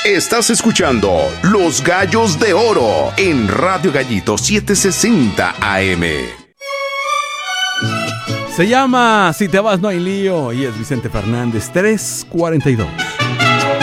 Estás escuchando Los Gallos de Oro en Radio Gallito 760 AM. Se llama Si te vas no hay lío y es Vicente Fernández 342.